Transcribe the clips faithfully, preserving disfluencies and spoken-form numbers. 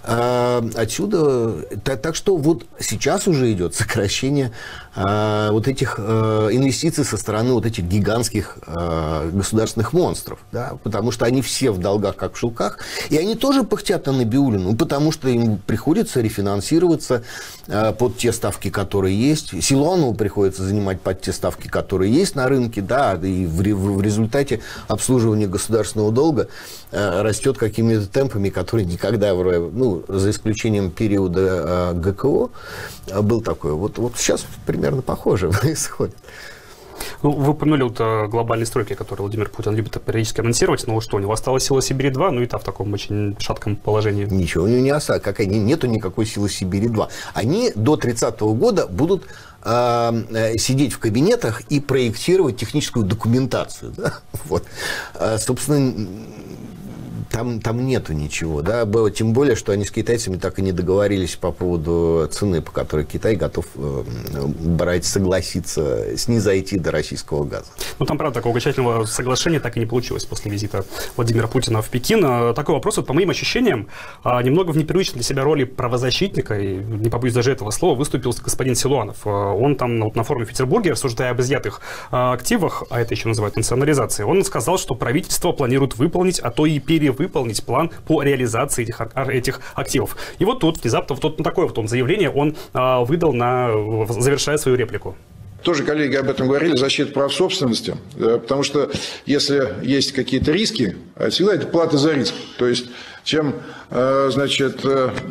Отсюда, так что вот сейчас уже идет сокращение вот этих инвестиций со стороны вот этих гигантских государственных монстров, да, потому что они все в долгах, как в шелках, и они тоже пыхтят на Набиуллину, потому что им приходится рефинансироваться под те ставки, которые есть. Силуанову приходится занимать под те ставки, которые есть на рынке, да, и в результате обслуживание государственного долга растет какими-то темпами, которые никогда, ну, за исключением периода ГКО, был такой. Вот, вот сейчас примерно похоже происходит. Ну, вы упомянули вот глобальные стройки, которые Владимир Путин любит периодически анонсировать, но что, у него осталась сила Сибири-два, ну и та в таком очень шатком положении. Ничего у него не осталось, какая, нету никакой силы Сибири-два. Они до тридцатого года будут э, сидеть в кабинетах и проектировать техническую документацию. Да? Вот. А, собственно, Там, там нету ничего, да, тем более, что они с китайцами так и не договорились по поводу цены, по которой Китай готов брать, согласиться, снизойти до российского газа. Ну, там, правда, такого окончательного соглашения так и не получилось после визита Владимира Путина в Пекин. Такой вопрос, вот, по моим ощущениям, немного в непривычной для себя роли правозащитника, и не побоюсь даже этого слова, выступил господин Силуанов. Он там вот, на форуме в Петербурге, рассуждая об изъятых активах, а это еще называют национализацией, он сказал, что правительство планирует выполнить, а то и перевыполнить выполнить план по реализации этих, этих активов. И вот тут внезапно вот, вот такое вот он заявление он а, выдал, на, завершая свою реплику. Тоже коллеги об этом говорили, защита прав собственности, потому что если есть какие-то риски, всегда это плата за риск. То есть чем, значит,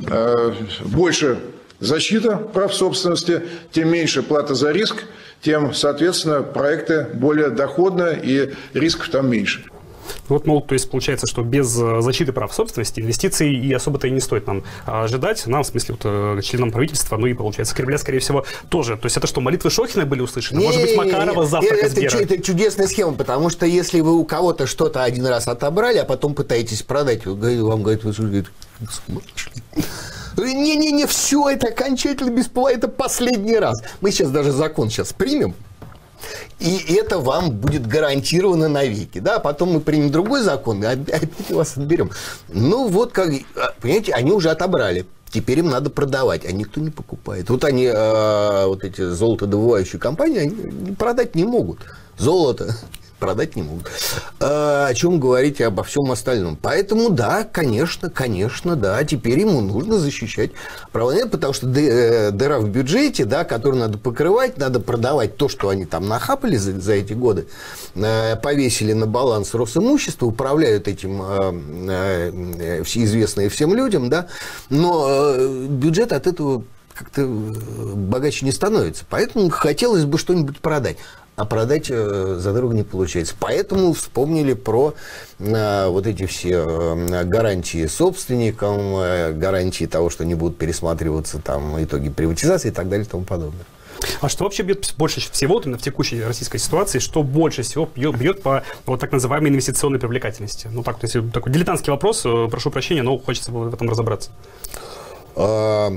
больше защита прав собственности, тем меньше плата за риск, тем, соответственно, проекты более доходны и рисков там меньше. Вот, мол, то есть получается, что без защиты прав собственности инвестиций и особо-то и не стоит нам ожидать. Нам, в смысле, вот, членам правительства, ну и, получается, Кремля, скорее всего, тоже. То есть это что, молитвы Шохина были услышаны? Не, Может быть, Макарова завтрака это, это, это чудесная схема, потому что если вы у кого-то что-то один раз отобрали, а потом пытаетесь продать, вам говорят, вы что, не-не-не, все, это окончательно бесплатно, это последний раз. Мы сейчас даже закон сейчас примем, и это вам будет гарантировано навеки. Да? Потом мы примем другой закон, и опять вас отберем. Ну, вот как, понимаете, они уже отобрали. Теперь им надо продавать, а никто не покупает. Вот они, вот эти золотодобывающие компании, они продать не могут. Золото продать не могут. А, о чем говорить обо всем остальном. Поэтому, да, конечно, конечно, да, теперь ему нужно защищать права, потому что дыра в бюджете, да, которую надо покрывать, надо продавать то, что они там нахапали за, за эти годы, повесили на баланс Росимущества, управляют этим известные всем людям, да, но бюджет от этого как-то богаче не становится. Поэтому хотелось бы что-нибудь продать. А продать за дорогу не получается. Поэтому вспомнили про а, вот эти все а, гарантии собственникам, а, гарантии того, что не будут пересматриваться там итоги приватизации и так далее и тому подобное. А что вообще бьет больше всего вот именно в текущей российской ситуации, что больше всего бьет, бьет по вот так называемой инвестиционной привлекательности? Ну так, то есть такой дилетантский вопрос, прошу прощения, но хочется было в этом разобраться. А...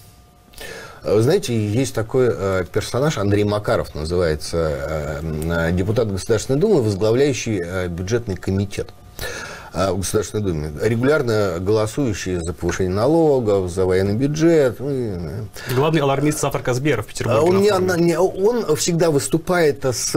Вы знаете, есть такой э, персонаж, Андрей Макаров называется, э, депутат Государственной Думы, возглавляющий э, бюджетный комитет э, в Государственной Думе, регулярно голосующий за повышение налогов, за военный бюджет. Ну, главный алармист Завтрака Сбера в Петербурге. Он, не, не, он всегда выступает с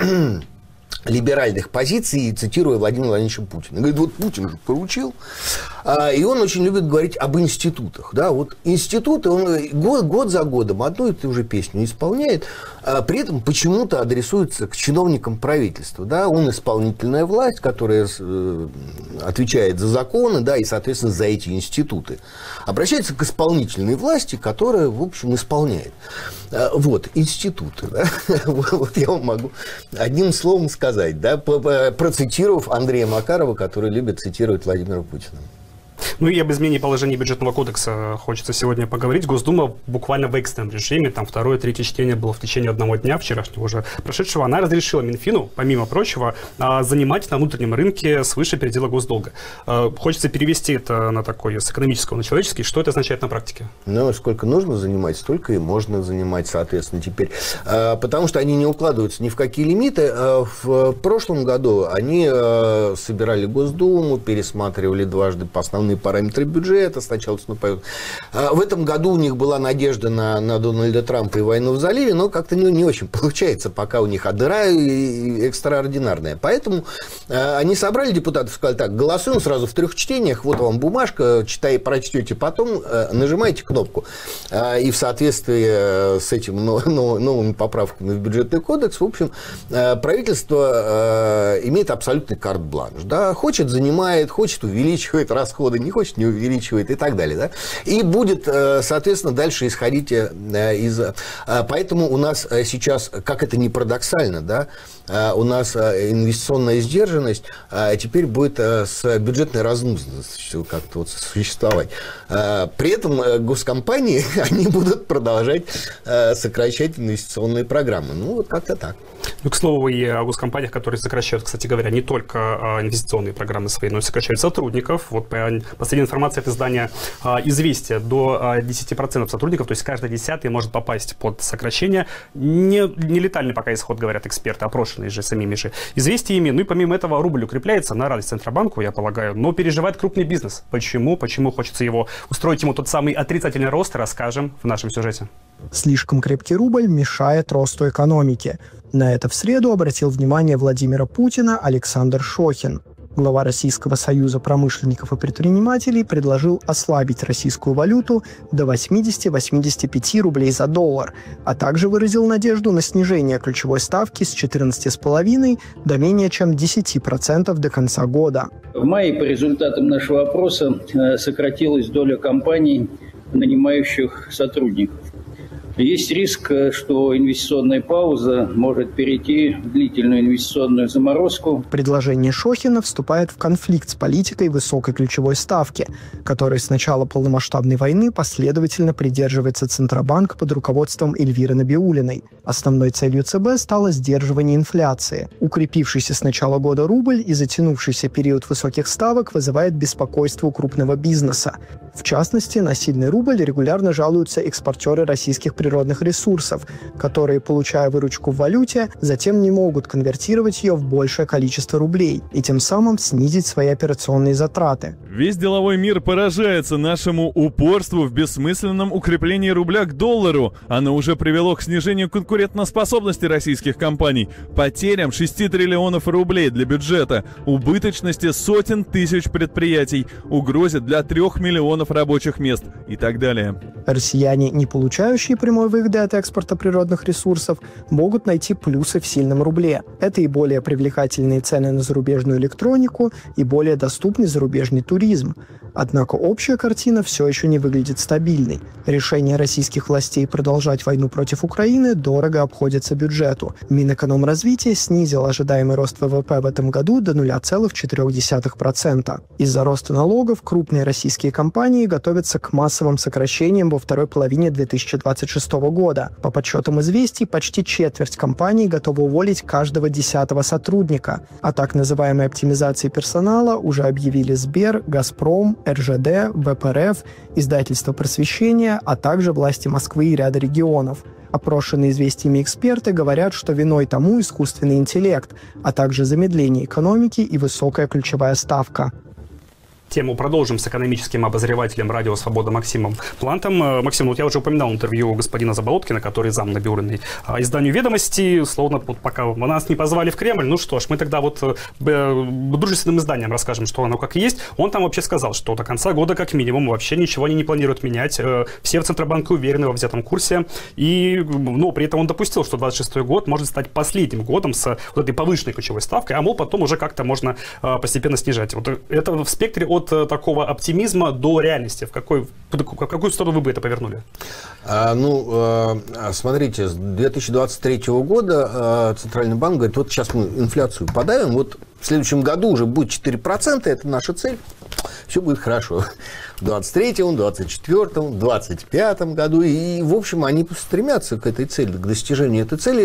либеральных позиций, цитируя Владимира Владимировича Путина. Говорит, вот Путин же поручил. И он очень любит говорить об институтах. Да? Вот институты, он год, год за годом одну и ту же песню исполняет, а при этом почему-то адресуется к чиновникам правительства. Да? Он исполнительная власть, которая отвечает за законы, да, и, соответственно, за эти институты. Обращается к исполнительной власти, которая, в общем, исполняет. Вот, институты. Да? Вот я вам могу одним словом сказать, да, процитировав Андрея Макарова, который любит цитировать Владимира Путина. Ну и об изменении положений бюджетного кодекса хочется сегодня поговорить. Госдума буквально в экстренном режиме, там второе, третье чтение было в течение одного дня, вчерашнего уже прошедшего, она разрешила Минфину, помимо прочего, занимать на внутреннем рынке свыше передела госдолга. Хочется перевести это на такой, с экономического на человеческий. Что это означает на практике? Ну, сколько нужно занимать, столько и можно занимать, соответственно, теперь. Потому что они не укладываются ни в какие лимиты. В прошлом году они собирали Госдуму, пересматривали дважды по основным параметры бюджета, сначала цену пойдут. В этом году у них была надежда на, на Дональда Трампа и войну в заливе, но как-то не, не очень получается, пока у них а дыра экстраординарная. Поэтому они собрали депутатов, сказали так, голосуем сразу в трех чтениях, вот вам бумажка, читай, прочтете потом, нажимаете кнопку. И в соответствии с этим новыми поправками в бюджетный кодекс, в общем, правительство имеет абсолютный карт-бланш. Да? Хочет, занимает, хочет, увеличивает расходы, не хочет, не увеличивает и так далее. Да? И будет, соответственно, дальше исходить из... Поэтому у нас сейчас, как это ни парадоксально, да, у нас инвестиционная сдержанность теперь будет с бюджетной разнузданностью как-то вот существовать. При этом госкомпании, они будут продолжать сокращать инвестиционные программы. Ну, вот как-то так. Ну, к слову, и о госкомпаниях, которые сокращают, кстати говоря, не только инвестиционные программы свои, но и сокращают сотрудников. Вот по последней информации от издания «Известия», до десять процентов сотрудников, то есть каждый десятый может попасть под сокращение. Не, не летальный пока исход, говорят эксперты, опрошенные же самими же «Известиями». Ну и помимо этого рубль укрепляется на радость Центробанку, я полагаю, но переживает крупный бизнес. Почему? Почему хочется его устроить ему тот самый отрицательный рост, расскажем в нашем сюжете. Слишком крепкий рубль мешает росту экономики. На это в среду обратил внимание Владимира Путина Александр Шохин. Глава Российского союза промышленников и предпринимателей предложил ослабить российскую валюту до восьмидесяти-восьмидесяти пяти рублей за доллар, а также выразил надежду на снижение ключевой ставки с четырнадцати целых пяти десятых до менее чем десяти процентов до конца года. В мае по результатам нашего опроса сократилась доля компаний, нанимающих сотрудников. Есть риск, что инвестиционная пауза может перейти в длительную инвестиционную заморозку. Предложение Шохина вступает в конфликт с политикой высокой ключевой ставки, которой с начала полномасштабной войны последовательно придерживается Центробанк под руководством Эльвиры Набиуллиной. Основной целью ЦБ стало сдерживание инфляции. Укрепившийся с начала года рубль и затянувшийся период высоких ставок вызывает беспокойство у крупного бизнеса. В частности, на сильный рубль регулярно жалуются экспортеры российских природных ресурсов, которые, получая выручку в валюте, затем не могут конвертировать ее в большее количество рублей и тем самым снизить свои операционные затраты. Весь деловой мир поражается нашему упорству в бессмысленном укреплении рубля к доллару. Оно уже привело к снижению конкурентоспособности российских компаний, потерям шести триллионов рублей для бюджета, убыточности сотен тысяч предприятий, угрозе для трех миллионов рабочих мест и так далее. Россияне, не получающие прямой выгоды от экспорта природных ресурсов, могут найти плюсы в сильном рубле. Это и более привлекательные цены на зарубежную электронику, и более доступный зарубежный туризм. Однако общая картина все еще не выглядит стабильной. Решение российских властей продолжать войну против Украины дорого обходится бюджету. Минэкономразвитие снизил ожидаемый рост вэ вэ пэ в этом году до ноль целых четыре десятых процента. Из-за роста налогов крупные российские компании готовятся к массовым сокращениям во второй половине две тысячи двадцать шестого года. По подсчетам «Известий», почти четверть компаний готовы уволить каждого десятого сотрудника. О так называемой оптимизации персонала уже объявили Сбер, Газпром, эр жэ дэ, вэ пэ эр эф, Издательство «Просвещение», а также власти Москвы и ряда регионов. Опрошенные «Известиями» эксперты говорят, что виной тому искусственный интеллект, а также замедление экономики и высокая ключевая ставка. Тему продолжим с экономическим обозревателем радио «Свобода» Максимом Плантом. Максим, вот я уже упоминал интервью господина Заболоткина, который зам Набиуллиной, изданию «Ведомости». Словно вот пока нас не позвали в Кремль, ну что ж, мы тогда вот дружественным изданиям расскажем, что оно как и есть. Он там вообще сказал, что до конца года как минимум вообще ничего они не планируют менять. Все в Центробанке уверены во взятом курсе. И, но при этом он допустил, что двадцать шестой год может стать последним годом с вот этой повышенной ключевой ставкой, а мол, потом уже как-то можно постепенно снижать. Вот это в спектре от такого оптимизма до реальности. В, какой, в какую сторону вы бы это повернули? А, ну, а, смотрите, с две тысячи двадцать третьего года а, Центральный банк говорит, вот сейчас мы инфляцию подавим, вот в следующем году уже будет четыре процента, это наша цель, все будет хорошо. В двадцать третьем, двадцать четвёртом, двадцать пятом году. И, в общем, они стремятся к этой цели, к достижению этой цели.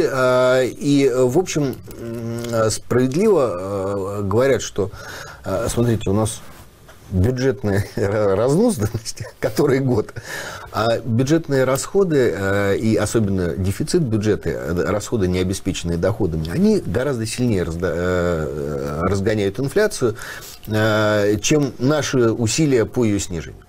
И, в общем, справедливо говорят, что, смотрите, у нас бюджетная разнузданность, который год, а бюджетные расходы и особенно дефицит бюджета, расходы, не обеспеченные доходами, они гораздо сильнее разгоняют инфляцию, чем наши усилия по ее снижению.